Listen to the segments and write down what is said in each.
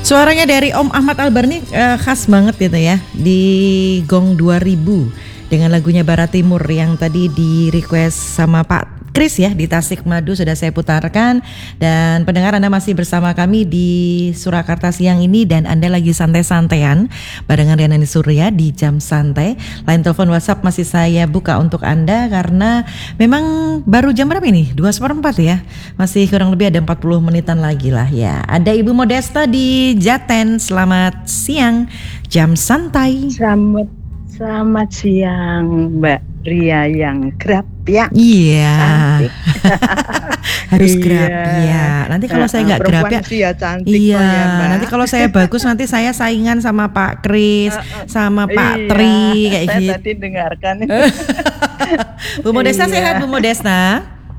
Suaranya dari Om Ahmad Albar nih khas banget gitu ya di Gong 2000 dengan lagunya Barat Timur yang tadi di request sama Pak Kris ya di Tasikmadu sudah saya putarkan. Dan pendengar, Anda masih bersama kami di Surakarta siang ini dan Anda lagi santai-santaian barengan Riana Surya di Jam Santai. Line telepon WhatsApp masih saya buka untuk Anda karena memang baru jam berapa ini? 2:04 ya. Masih kurang lebih ada 40 menitan lagi lah ya. Ada Ibu Modesta di Jaten. Selamat siang Jam Santai. Selamat siang Mbak Ria yang grab ya. Iya. Harus Iya. grab ya. Nanti kalau saya nggak grab ya. Sih ya cantik Iya. kok ya, Mbak. Nanti kalau saya bagus nanti saya saingan sama Pak Kris, sama Pak Tri kayak saya gitu. tadi dengarkan. Bu Modesta sehat Bu Modesta?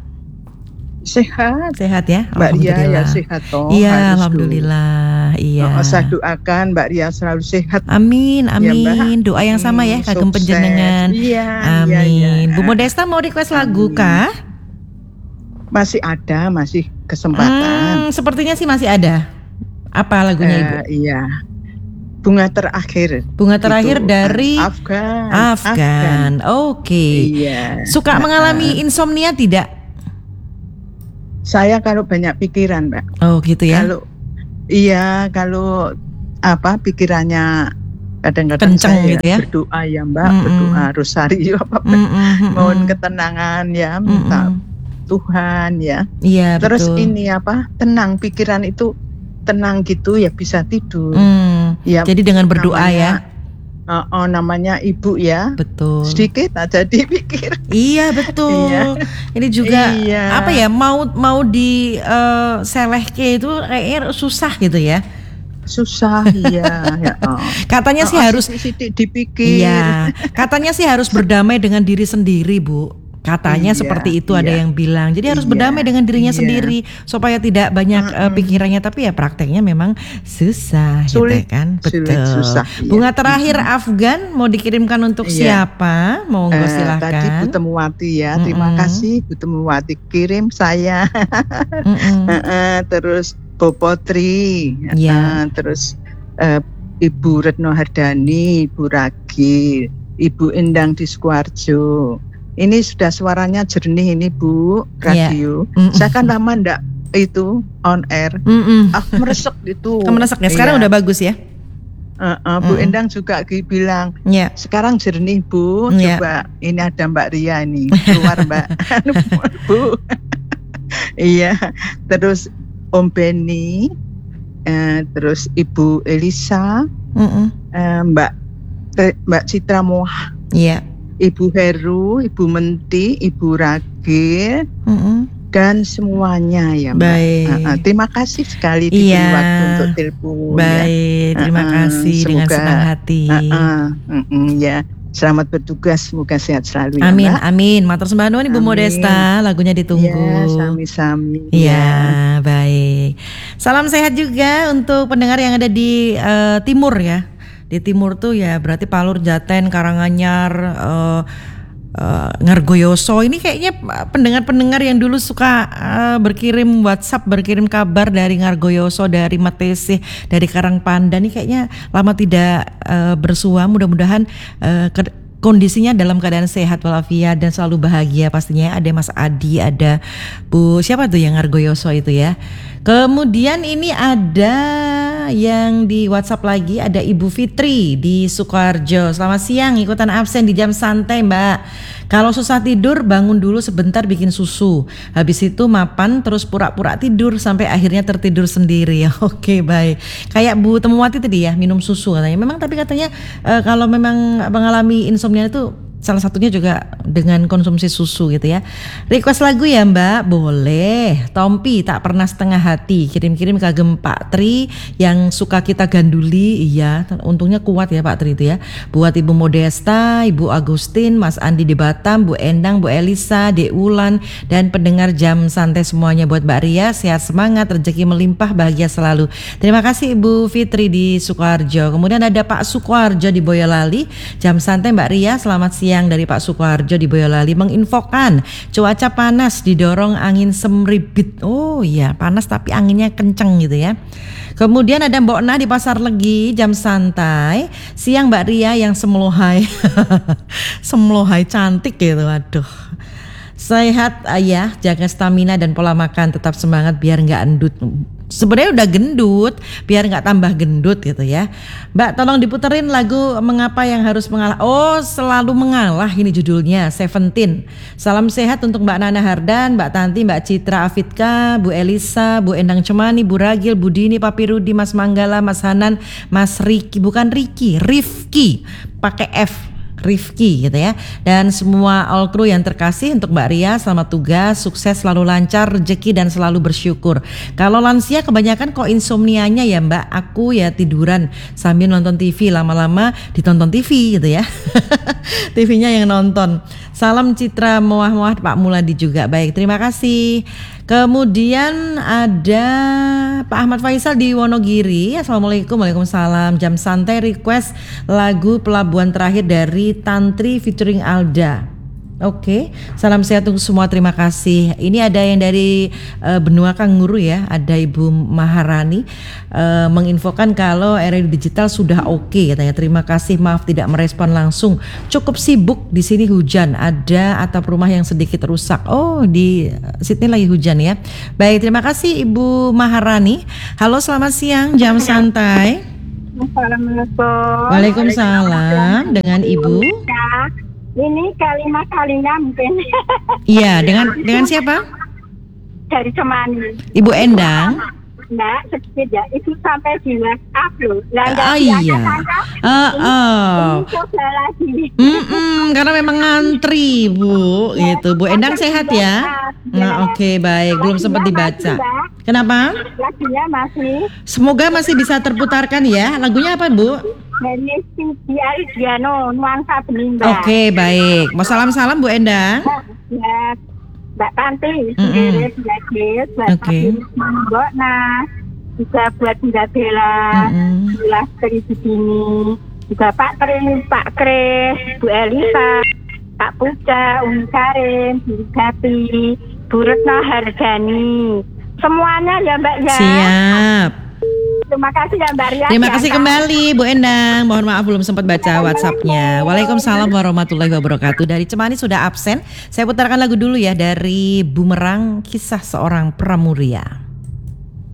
Sehat Ya. Mbak Ria ya, Alhamdulillah. sehat toh. Iya, harus alhamdulillah. Iya. Saya doakan Mbak Ria selalu sehat. Amin, Ya, amin. Mbak. Doa yang sama ya, kagem Sukses. penjenengan. Iya, Amin. iya. Bu Modesta mau request lagu Amin. kah? Masih ada, masih kesempatan. Sepertinya sih masih ada. Apa lagunya Ibu? Iya. Bunga terakhir. Bunga terakhir Gitu. dari Afgan. Oke. Iya. Suka mengalami insomnia tidak? Saya kalau banyak pikiran, Mbak. Oh, gitu ya. Kalau pikirannya kadang-kadang Kenceng saya gitu ya? berdoa ya, Mbak, berdoa rosario mohon ketenangan ya, minta Tuhan ya. Iya, Terus betul. ini tenang, pikiran itu tenang gitu ya bisa tidur. Ya, Jadi dengan berdoa ya. Namanya ibu ya. Betul. Sedikit aja dipikir. Iya, betul. Iya. Ini juga Iya. apa ya? Mau di selehke itu kayaknya susah gitu ya. Susah ya. Katanya sih harus sidik dipikir. Iya, katanya sih harus berdamai dengan diri sendiri, Bu. Katanya Iya, seperti itu ada iya. yang bilang. Jadi harus Iya, berdamai dengan dirinya iya. sendiri supaya tidak banyak pikirannya. Tapi ya prakteknya memang susah, Sulit, gitu kan? sulit, Betul. susah, iya. Bunga terakhir Afgan mau dikirimkan untuk Iya. siapa? Monggo silakan. Tadi Bu Temuwati ya. Terima kasih Bu Temuwati kirim saya. Terus Popotri. Iya. Terus Ibu Retno Hardani, Ibu Ragi, Ibu Endang di Sukoharjo. Ini sudah suaranya jernih ini Bu, radio. Saya kan lama ndak itu on air. Meresek itu. Meresek ya. Sekarang udah bagus ya. Bu Endang juga bilang, sekarang jernih Bu. Coba ini ada Mbak Ria ini keluar Mbak. Bu. Iya. Terus Om Beni, terus Ibu Elisa, Mbak Citra Moh. Iya. Ibu Heru, Ibu Menti, Ibu Ragil, dan semuanya ya Mbak. Baik. Terima kasih sekali diberi waktu untuk telepon. Baik, terima kasih dengan senang hati. Ya, selamat bertugas, semoga sehat selalu Amin, ya Mbak. amin. Matur sembah nuwun Ibu Modesta, lagunya ditunggu. Ya, sami-sami. Ya, baik. Salam sehat juga untuk pendengar yang ada di timur ya. Di timur tuh ya berarti Palur, Jaten, Karanganyar, Ngargoyoso. Ini kayaknya pendengar-pendengar yang dulu suka berkirim WhatsApp, berkirim kabar dari Ngargoyoso, dari Matesih, dari Karangpandan. Ini kayaknya lama tidak bersua. Mudah-mudahan kondisinya dalam keadaan sehat walafiat dan selalu bahagia pastinya. Ada Mas Adi, ada Bu siapa tuh yang Ngargoyoso itu ya. Kemudian ini ada yang di WhatsApp lagi, ada Ibu Fitri di Sukoharjo. Selamat siang, ikutan absen di Jam Santai Mbak. Kalau susah tidur bangun dulu sebentar bikin susu. Habis itu mapan terus pura-pura tidur sampai akhirnya tertidur sendiri. Oke, baik. Kayak Bu Temuwati tadi ya, minum susu katanya. Memang tapi katanya kalau memang mengalami insomnia itu salah satunya juga dengan konsumsi susu gitu ya. Request lagu ya Mbak? Boleh. Tompi tak pernah setengah hati. Kirim-kirim kagem Pak Tri yang suka kita ganduli. Iya, untungnya kuat ya Pak Tri itu ya. Buat Ibu Modesta, Ibu Agustin, Mas Andi di Batam, Bu Endang, Bu Elisa, Dek Wulan, dan pendengar Jam Santai semuanya. Buat Mbak Ria, sehat semangat, rezeki melimpah, bahagia selalu. Terima kasih Ibu Fitri di Sukoharjo. Kemudian ada Pak Sukoharjo di Boyolali. Jam Santai Mbak Ria, selamat siang. siang dari Pak Sukoharjo di Boyolali menginfokan cuaca panas didorong angin semribit. Oh iya, panas tapi anginnya kenceng gitu ya. Kemudian ada Mbok Nah di Pasar Legi, jam santai. Siang Mbak Ria yang semlohai. Semlohai cantik gitu, aduh. Sehat ya, jaga stamina dan pola makan, tetap semangat biar nggak endut. Sebenarnya udah gendut, biar nggak tambah gendut gitu ya. Mbak, tolong diputerin lagu Mengapa Yang Harus Mengalah. Oh, Selalu Mengalah, ini judulnya, Seventeen. Salam sehat untuk Mbak Nana Hardan, Mbak Tanti, Mbak Citra Afitka, Bu Elisa, Bu Endang Cemani, Bu Ragil, Bu Dini, Papi Rudi, Mas Manggala, Mas Hanan, Mas Riki, bukan Riki, Rifki, pakai F. Rifki gitu ya, dan semua all crew yang terkasih. Untuk Mbak Ria, selamat tugas, sukses, selalu lancar rezeki dan selalu bersyukur. Kalau lansia kebanyakan kok insomnianya ya Mbak, aku ya tiduran sambil nonton TV, lama-lama ditonton TV gitu ya. TV-nya yang nonton. Salam Citra Moah-Moah, Pak Muladi juga. Baik, terima kasih. Kemudian ada Pak Ahmad Faisal di Wonogiri. Assalamualaikum. Waalaikumsalam. Jam santai request lagu Pelabuhan Terakhir dari Tantri featuring Alda. Oke, salam sehat untuk semua, terima kasih. Ini ada yang dari benua Kanguru ya, ada Ibu Maharani menginfokan kalau RRI Digital sudah oke katanya. Terima kasih, maaf tidak merespon langsung, cukup sibuk di sini hujan, ada atap rumah yang sedikit rusak. Oh, di Sydney lagi hujan ya. Baik, terima kasih Ibu Maharani. Halo, selamat siang, jam santai. Assalamualaikum. Waalaikumsalam, dengan Ibu. Ini kalimat-kalimatnya mungkin. Iya, dengan siapa? Dari Cemani. Ibu Endang. Nah, sedikit ya. Itu sampai di WhatsApp loh. Iya. Karena memang ngantri Bu, gitu. Bu Endang sehat ya? Nah, oke, baik. Belum sempat dibaca. Kenapa? Lagunya masih. Semoga masih bisa terputarkan ya. Lagunya apa Bu? Dari Siti Aridiano, Nuansa Bening. Oke, baik. Mau salam-salam Bu Endang. Ya, Mbak Tanti, sendiri belajar, Mbak Nah, juga buat Mbak Bella, Bella dari sini, juga Pak Tri, Pak Kris, Bu Elisa, Pak Puja, Umi Karim, Bu Gapi, Bu Retno Harjani, semuanya ya Mbak ya. Siap. Terima kasih ya Mbak Ria. Terima kasih kembali Bu Endang. Mohon maaf belum sempat baca WhatsApp-nya. Waalaikumsalam warahmatullahi wabarakatuh. Dari Cemani sudah absen. Saya putarkan lagu dulu ya dari Bumerang, Kisah Seorang Pramuria.